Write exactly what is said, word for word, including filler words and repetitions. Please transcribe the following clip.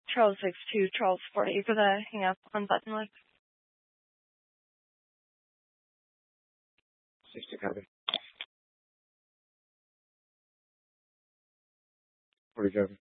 Charles six two, Charles forty for the hang up on button list. sixty copy. forty copy.